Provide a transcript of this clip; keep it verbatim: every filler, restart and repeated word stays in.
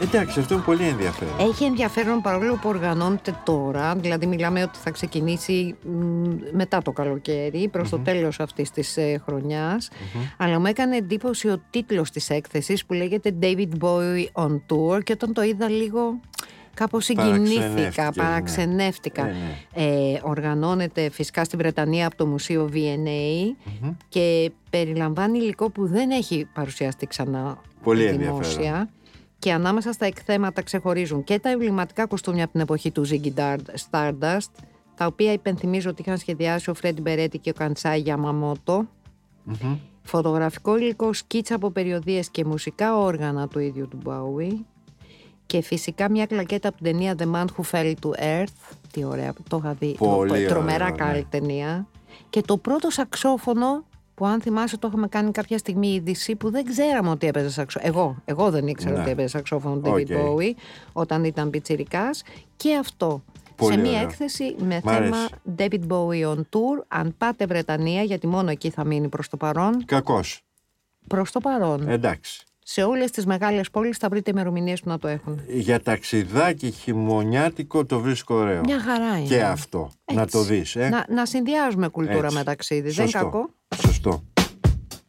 Εντάξει, αυτό είναι πολύ ενδιαφέρον. Έχει ενδιαφέρον παρόλο που οργανώνεται τώρα, δηλαδή μιλάμε ότι θα ξεκινήσει μ, μετά το καλοκαίρι, προς mm-hmm. το τέλος αυτής της ε, χρονιάς. Mm-hmm. Αλλά μου έκανε εντύπωση ο τίτλος της έκθεσης που λέγεται David Bowie on Tour, και όταν το είδα λίγο κάπως συγκινήθηκα, παραξενεύτηκα. Ναι. Ναι, ναι. Ε, οργανώνεται φυσικά στην Βρετανία από το Μουσείο βι εν έι mm-hmm. και περιλαμβάνει υλικό που δεν έχει παρουσιαστεί ξανά πολύ δημόσια. Και ανάμεσα στα εκθέματα ξεχωρίζουν και τα εμβληματικά κοστούμια από την εποχή του Ziggy Stardust, τα οποία υπενθυμίζω ότι είχαν σχεδιάσει ο Φρέντι Μπερέτη και ο Καντσάι Γιαμαμότο, mm-hmm. φωτογραφικό υλικό, σκίτσα από περιοδίες και μουσικά όργανα του ίδιου του Bowie, και φυσικά μια κλακέτα από την ταινία The Man Who Fell to Earth. Τι ωραία, το είχα δει. Πολύ τρομερά ωραία, καλή ναι. ταινία. Και το πρώτο σαξόφωνο που, αν θυμάσαι, το είχαμε κάνει κάποια στιγμή είδηση που δεν ξέραμε ότι έπαιζε σαξόφωνο. Εγώ, εγώ δεν ήξερα ναι. ότι έπαιζε σαξόφωνο David okay. Bowie όταν ήταν πιτσιρικάς. Και αυτό πολύ σε μια ωραία. Έκθεση με Μ' θέμα αρέσει. David Bowie on Tour. Αν πάτε Βρετανία, γιατί μόνο εκεί θα μείνει προς το παρόν. Κακώς. Προς το παρόν. Εντάξει. Σε όλες τις μεγάλες πόλεις θα βρείτε ημερομηνίες που να το έχουν. Για ταξιδάκι χειμωνιάτικο το βρίσκω ωραίο. Μια χαρά είναι. Και αυτό. Έτσι. Να το δεις. Ε? Να, να συνδυάζουμε κουλτούρα Έτσι. με ταξίδι. Σωστό. Δεν είναι κακό. Σωστό.